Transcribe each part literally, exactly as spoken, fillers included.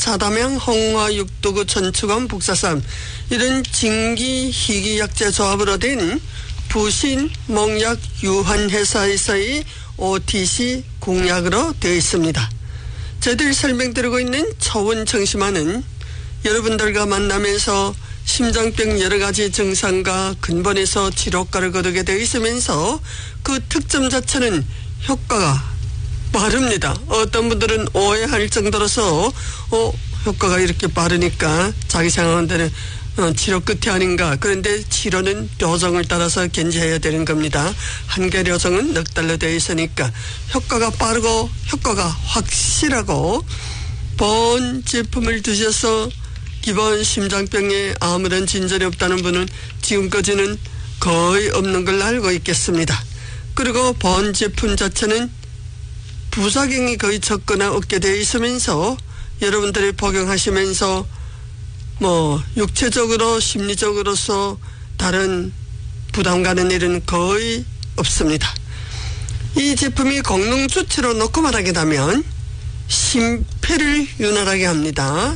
사담양, 홍화, 육두구, 천추감, 북사삼 이런 진기, 희귀 약재 조합으로 된 부신, 몽약, 유한회사에서의 오티씨 공약으로 되어 있습니다. 저희들이 설명드리고 있는 초원청심환은 여러분들과 만나면서 심장병 여러 가지 증상과 근본에서 치료과를 거두게 되어 있으면서 그 특점 자체는 효과가 빠릅니다. 어떤 분들은 오해할 정도로서 어, 효과가 이렇게 빠르니까 자기 생각하는 데는 어, 치료 끝이 아닌가. 그런데 치료는 료정을 따라서 견제해야 되는 겁니다. 한 개 료정은 넉 달로 되어 있으니까 효과가 빠르고 효과가 확실하고 본 제품을 드셔서 기본 심장병에 아무런 진전이 없다는 분은 지금까지는 거의 없는 걸로 알고 있겠습니다. 그리고 본 제품 자체는 부작용이 거의 적거나 없게 되어 있으면서 여러분들이 복용하시면서 뭐 육체적으로 심리적으로서 다른 부담 가는 일은 거의 없습니다. 이 제품이功能주체로 놓고 말하게 되면 심폐를 윤활하게 합니다.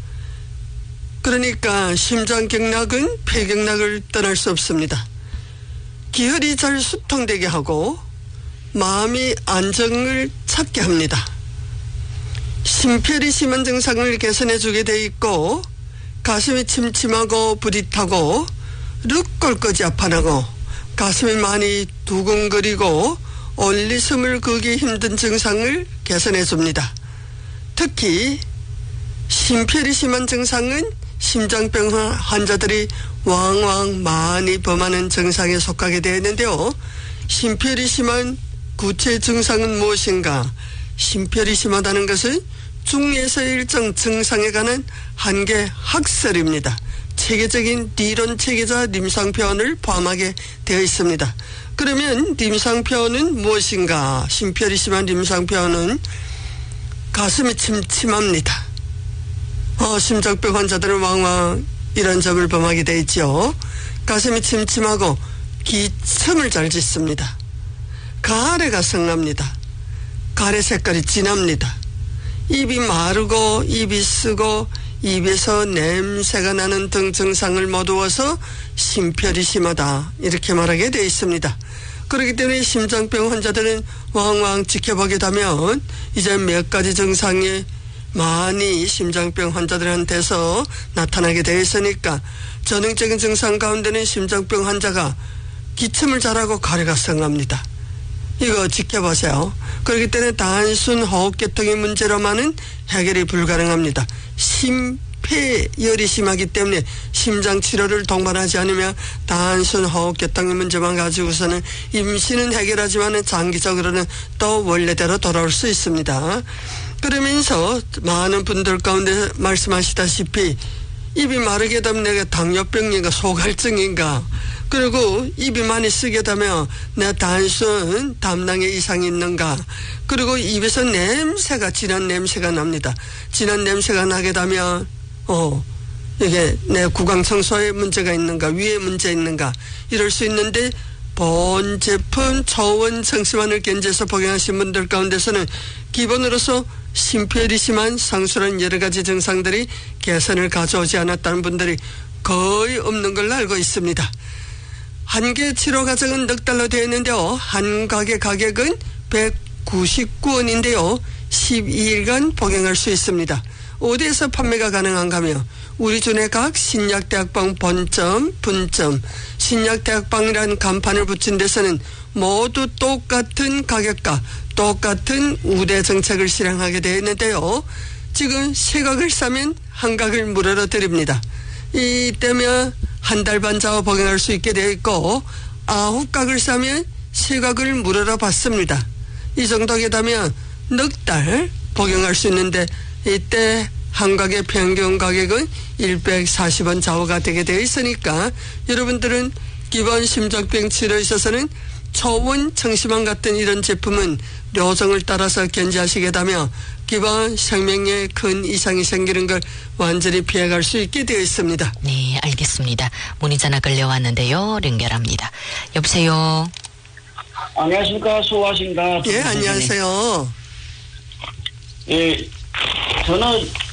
그러니까 심장경락은 폐경락을 떠날 수 없습니다. 기혈이 잘 수통되게 하고 마음이 안정을 찾게 합니다. 심폐리 심한 증상을 개선해 주게 돼 있고 가슴이 침침하고 부릿하고 륵골까지 아파나고 가슴이 많이 두근거리고 올리숨을 그기 힘든 증상을 개선해 줍니다. 특히 심폐리 심한 증상은 심장병 환자들이 왕왕 많이 범하는 증상에 속하게 되었는데요. 심폐리 심한 구체 증상은 무엇인가? 심폐리 심하다는 것은 중에서 일정 증상에 관한 한계 학설입니다. 체계적인理論 체계자 임상표현을 포함하게 되어 있습니다. 그러면 임상표현은 무엇인가? 심폐리 심한 임상표현은 가슴이 침침합니다. 어, 심장병 환자들은 왕왕 이런 점을 범하게 되어 있죠. 가슴이 침침하고 기침을 잘 짓습니다. 가래가 성납니다. 가래 색깔이 진합니다. 입이 마르고 입이 쓰고 입에서 냄새가 나는 등 증상을 모두어서 심폐리 심하다 이렇게 말하게 되어 있습니다. 그렇기 때문에 심장병 환자들은 왕왕 지켜보게 되면 이제 몇 가지 증상이 많이 심장병 환자들한테서 나타나게 되어 있으니까 전형적인 증상 가운데는 심장병 환자가 기침을 잘하고 가래가 성납니다. 이거 지켜보세요. 그렇기 때문에 단순 호흡계통의 문제로만은 해결이 불가능합니다. 심폐열이 심하기 때문에 심장치료를 동반하지 않으면 단순 호흡계통의 문제만 가지고서는 임시는 해결하지만 장기적으로는 또 원래대로 돌아올 수 있습니다. 그러면서 많은 분들 가운데 말씀하시다시피 입이 마르게 되면 내가 당뇨병인가 소갈증인가 그리고 입이 많이 쓰게 되면 내 단순 담낭에 이상이 있는가 그리고 입에서 냄새가 진한 냄새가 납니다. 진한 냄새가 나게 되면 어 이게 내 구강청소에 문제가 있는가 위에 문제 있는가 이럴 수 있는데 본 제품 초원청심환을 견제해서 복용하신 분들 가운데서는 기본으로서 심폐열이 심한 상수란 여러 가지 증상들이 개선을 가져오지 않았다는 분들이 거의 없는 걸로 알고 있습니다. 한 개 치료 과정은 넉 달로 되어 있는데요. 한 가게 가격은 백구십구 원인데요. 십이 일간 복용할 수 있습니다. 어디에서 판매가 가능한가 하며 우리 주내 각 신약대학방 본점, 분점, 신약대학방이라는 간판을 붙인 데서는 모두 똑같은 가격과 똑같은 우대 정책을 실행하게 되어 있는데요. 지금 세 각을 사면 한 각을 무료로 드립니다. 이 때문에 한 달 반 좌우 복용할 수 있게 되어 있고 아홉 각을 사면 세 각을 무료로 받습니다. 이 정도게 되면 넉 달 복용할 수 있는데 이때 한 각의 평균 가격은 백사십 원 좌우가 되게 되어 있으니까 여러분들은 기본 심장병 치료에 있어서는 초원청심환 같은 이런 제품은 료정을 따라서 견제하시게 되면 기본 생명에 큰 이상이 생기는 걸 완전히 피해갈 수 있게 되어 있습니다. 네, 알겠습니다. 문의 전화 걸려왔는데요. 연결합니다. 여보세요. 안녕하십니까. 수고하십니다. 예, 안녕하세요. 예, 저는